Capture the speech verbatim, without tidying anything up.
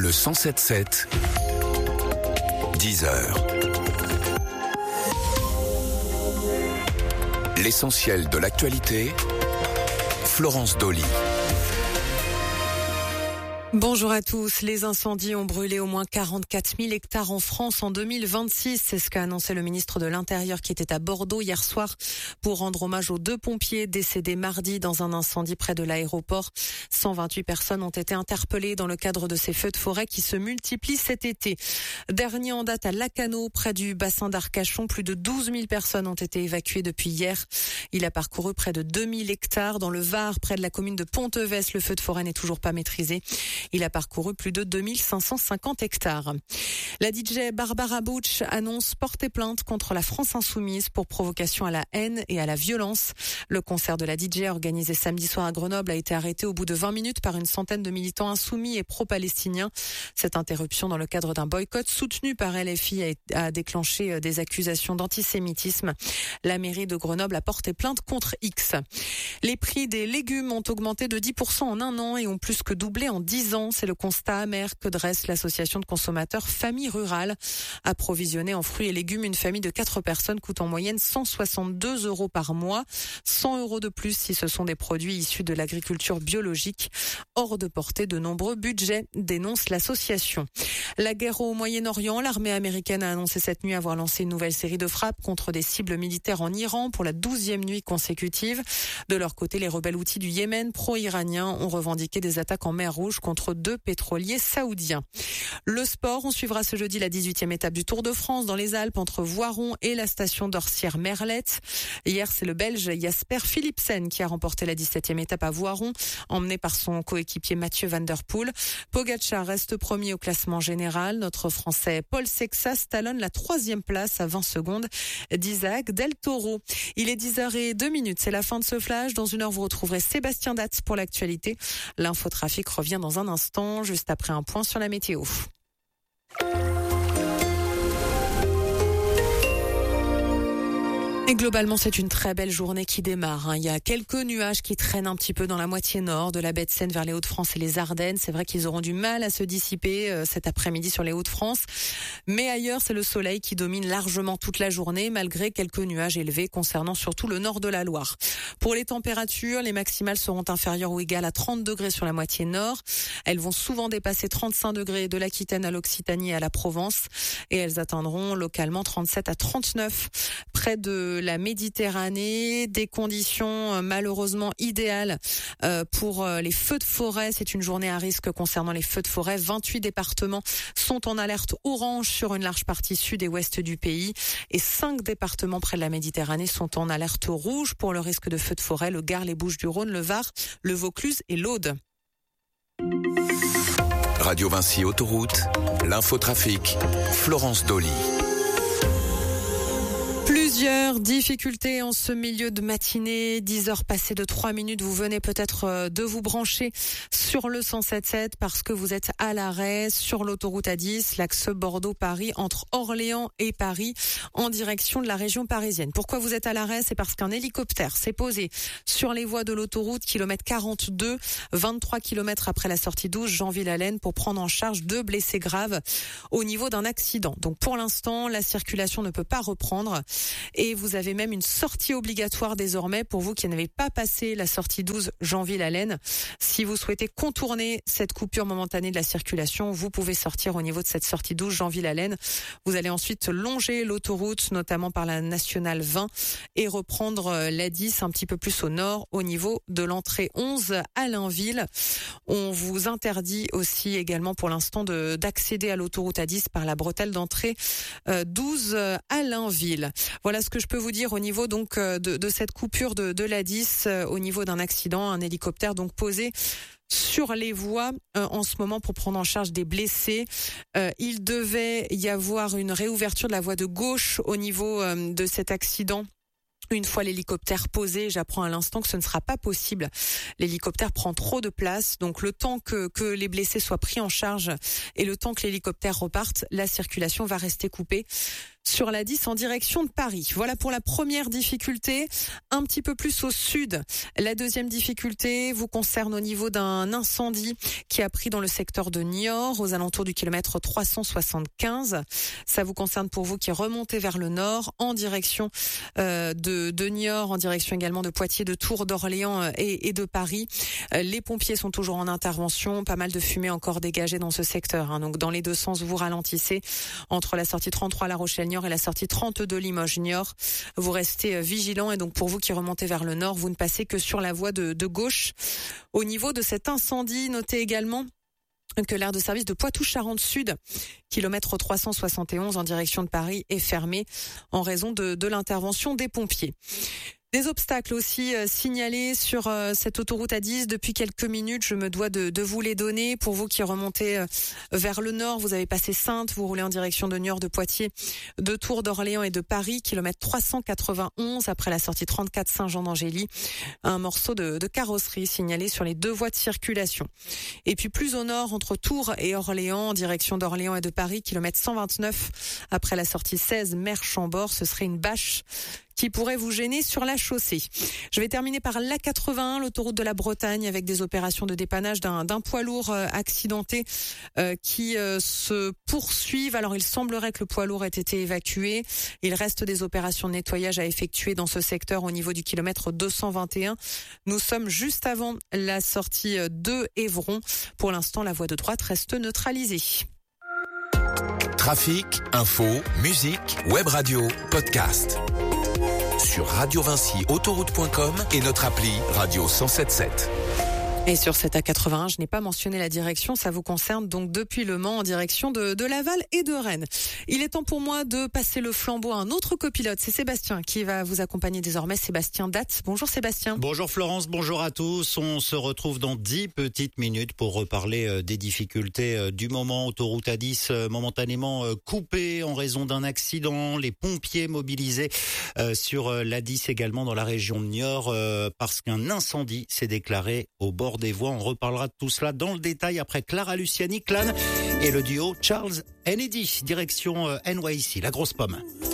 Le cent sept sept, dix heures. L'essentiel de l'actualité, Florence Dolly. Bonjour à tous. Les incendies ont brûlé au moins quarante-quatre mille hectares en France en deux mille vingt-six. C'est ce qu'a annoncé le ministre de l'Intérieur qui était à Bordeaux hier soir pour rendre hommage aux deux pompiers décédés mardi dans un incendie près de l'aéroport. cent vingt-huit personnes ont été interpellées dans le cadre de ces feux de forêt qui se multiplient cet été. Dernier en date à Lacanau, près du bassin d'Arcachon, plus de douze mille personnes ont été évacuées depuis hier. Il a parcouru près de deux mille hectares. Dans le Var, près de la commune de Ponteves, le feu de forêt n'est toujours pas maîtrisé. Il a parcouru plus de deux mille cinq cent cinquante hectares. La D J Barbara Butch annonce porter plainte contre la France Insoumise pour provocation à la haine et à la violence. Le concert de la D J organisé samedi soir à Grenoble a été arrêté au bout de vingt minutes par une centaine de militants insoumis et pro-palestiniens. Cette interruption dans le cadre d'un boycott soutenu par L F I a déclenché des accusations d'antisémitisme. La mairie de Grenoble a porté plainte contre X. Les prix des légumes ont augmenté de dix pour cent en un an et ont plus que doublé en dix ans. C'est le constat amer que dresse l'association de consommateurs Famille Rurale. Approvisionner en fruits et légumes une famille de quatre personnes coûte en moyenne cent soixante-deux euros par mois. cent euros de plus si ce sont des produits issus de l'agriculture biologique. Hors de portée de nombreux budgets, dénonce l'association. La guerre au Moyen-Orient, l'armée américaine a annoncé cette nuit avoir lancé une nouvelle série de frappes contre des cibles militaires en Iran pour la douzième nuit consécutive. De leur côté, les rebelles houthis du Yémen pro-iraniens ont revendiqué des attaques en mer Rouge contre deux pétroliers saoudiens. Le sport, on suivra ce jeudi la dix-huitième étape du Tour de France dans les Alpes entre Voiron et la station d'Orsières-Merlette. Hier, c'est le Belge Jasper Philipsen qui a remporté la dix-septième étape à Voiron, emmené par son coéquipier Mathieu Van Der Poel. Pogacar reste premier au classement général. Notre Français Paul Sexas talonne la troisième place à vingt secondes d'Isaac Del Toro. Il est dix heures deux minutes, c'est la fin de ce flash. Dans une heure, vous retrouverez Sébastien Datz pour l'actualité. L'infotrafic revient dans un instant, juste après un point sur la météo. Et globalement, c'est une très belle journée qui démarre. Hein. Il y a quelques nuages qui traînent un petit peu dans la moitié nord de la baie de Seine vers les Hauts-de-France et les Ardennes. C'est vrai qu'ils auront du mal à se dissiper euh, cet après-midi sur les Hauts-de-France. Mais ailleurs, c'est le soleil qui domine largement toute la journée, malgré quelques nuages élevés concernant surtout le nord de la Loire. Pour les températures, les maximales seront inférieures ou égales à trente degrés sur la moitié nord. Elles vont souvent dépasser trente-cinq degrés de l'Aquitaine à l'Occitanie et à la Provence. Et elles atteindront localement trente-sept à trente-neuf près de la Méditerranée. Des conditions malheureusement idéales pour les feux de forêt. C'est une journée à risque concernant les feux de forêt. vingt-huit départements sont en alerte orange sur une large partie sud et ouest du pays. Et cinq départements près de la Méditerranée sont en alerte rouge pour le risque de feux de forêt. Le Gard, les Bouches-du-Rhône, le Var, le Vaucluse et l'Aude. Radio Vinci Autoroute, l'infotrafic, Florence Dolly. Plusieurs difficultés en ce milieu de matinée, dix heures passées de trois minutes. Vous venez peut-être de vous brancher sur le cent sept sept parce que vous êtes à l'arrêt sur l'autoroute A dix, l'axe Bordeaux-Paris, entre Orléans et Paris, en direction de la région parisienne. Pourquoi vous êtes à l'arrêt? C'est parce qu'un hélicoptère s'est posé sur les voies de l'autoroute, kilomètre quarante-deux, vingt-trois kilomètres après la sortie douze, Jeanville-Allen, pour prendre en charge deux blessés graves au niveau d'un accident. Donc pour l'instant, la circulation ne peut pas reprendre. Et vous avez même une sortie obligatoire désormais pour vous qui n'avez pas passé la sortie douze Jeanville-Allen. Si vous souhaitez contourner cette coupure momentanée de la circulation, vous pouvez sortir au niveau de cette sortie douze Jeanville-Allen. Vous allez ensuite longer l'autoroute, notamment par la nationale vingt, et reprendre l'A dix un petit peu plus au nord, au niveau de l'entrée onze à Blainville. On vous interdit aussi également pour l'instant de, d'accéder à l'autoroute A dix par la bretelle d'entrée euh, douze à Blainville. Voilà ce que je peux vous dire au niveau donc de, de cette coupure de, de l'A dix, euh, au niveau d'un accident, un hélicoptère donc posé sur les voies euh, en ce moment pour prendre en charge des blessés. Euh, il devait y avoir une réouverture de la voie de gauche au niveau euh, de cet accident. Une fois l'hélicoptère posé, j'apprends à l'instant que ce ne sera pas possible. L'hélicoptère prend trop de place, donc le temps que, que les blessés soient pris en charge et le temps que l'hélicoptère reparte, la circulation va rester coupée. sur l'A dix en direction de Paris. Voilà pour la première difficulté, un petit peu plus au sud. La deuxième difficulté vous concerne au niveau d'un incendie qui a pris dans le secteur de Niort, aux alentours du kilomètre trois cent soixante-quinze. Ça vous concerne pour vous qui remontez vers le nord, en direction euh, de, de Niort, en direction également de Poitiers, de Tours, d'Orléans et, et de Paris. Les pompiers sont toujours en intervention, pas mal de fumée encore dégagée dans ce secteur. Hein. Donc dans les deux sens, vous ralentissez entre la sortie trente-trois La Rochelle-Niort et la sortie trente-deux Limoges-Niort. Vous restez vigilants et donc pour vous qui remontez vers le nord, vous ne passez que sur la voie de, de gauche. Au niveau de cet incendie, notez également que l'aire de service de Poitou-Charentes Sud, kilomètre trois cent soixante et onze en direction de Paris, est fermée en raison de, de l'intervention des pompiers. Des obstacles aussi euh, signalés sur euh, cette autoroute A dix depuis quelques minutes. Je me dois de, de vous les donner. Pour vous qui remontez euh, vers le nord, vous avez passé Saintes, vous roulez en direction de Niort, de Poitiers, de Tours, d'Orléans et de Paris, kilomètre trois cent quatre-vingt-onze après la sortie trente-quatre Saint-Jean-d'Angély. Un morceau de, de carrosserie signalé sur les deux voies de circulation. Et puis plus au nord, entre Tours et Orléans, en direction d'Orléans et de Paris, kilomètre cent vingt-neuf après la sortie seize Mer-Chambord, ce serait une bâche qui pourrait vous gêner sur la chaussée. Je vais terminer par l'A quatre-vingt-un, l'autoroute de la Bretagne, avec des opérations de dépannage d'un, d'un poids lourd euh, accidenté euh, qui euh, se poursuivent. Alors il semblerait que le poids lourd ait été évacué. Il reste des opérations de nettoyage à effectuer dans ce secteur au niveau du kilomètre deux cent vingt et un. Nous sommes juste avant la sortie de Évron. Pour l'instant, la voie de droite reste neutralisée. Trafic, info, musique, web radio, podcast. Sur radio vinci autoroute point com et notre appli Radio cent sept sept. Et sur cette A quatre-vingt-un, je n'ai pas mentionné la direction, ça vous concerne donc depuis Le Mans en direction de, de Laval et de Rennes. Il est temps pour moi de passer le flambeau à un autre copilote, c'est Sébastien qui va vous accompagner désormais, Sébastien Date. Bonjour Sébastien. Bonjour Florence, bonjour à tous. On se retrouve dans dix petites minutes pour reparler des difficultés du moment. Autoroute A dix momentanément coupée en raison d'un accident. Les pompiers mobilisés sur l'A dix également dans la région de Niort parce qu'un incendie s'est déclaré au bord des voies. On reparlera de tout cela dans le détail après Clara Luciani, Clan et le duo Charles and Eddie, direction N Y C, la grosse pomme.